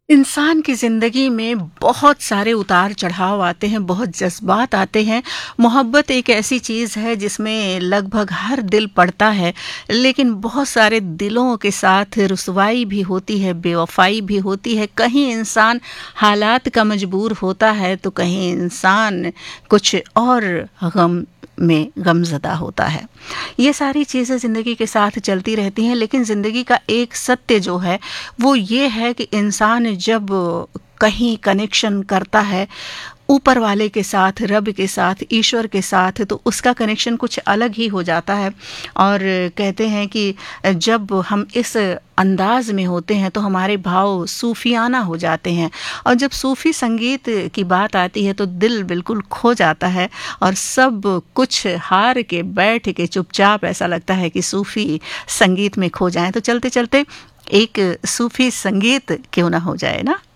इंसान की ज़िंदगी में बहुत सारे उतार चढ़ाव आते हैं, बहुत जज़्बात आते हैं। मोहब्बत एक ऐसी चीज़ है जिसमें लगभग हर दिल पड़ता है, लेकिन बहुत सारे दिलों के साथ रुसवाई भी होती है, बेवफ़ाई भी होती है। कहीं इंसान हालात का मजबूर होता है, तो कहीं इंसान कुछ और गम में गमज़दा होता है। ये सारी चीज़ें ज़िंदगी के साथ चलती रहती हैं, लेकिन ज़िंदगी का एक सत्य जो है वो ये है कि इंसान जब कहीं कनेक्शन करता है ऊपर वाले के साथ, रब के साथ, ईश्वर के साथ, तो उसका कनेक्शन कुछ अलग ही हो जाता है। और कहते हैं कि जब हम इस अंदाज में होते हैं तो हमारे भाव सूफियाना हो जाते हैं, और जब सूफ़ी संगीत की बात आती है तो दिल बिल्कुल खो जाता है और सब कुछ हार के बैठ के चुपचाप ऐसा लगता है कि सूफ़ी संगीत में खो जाएं। तो चलते चलते एक सूफ़ी संगीत क्यों ना हो जाए ना।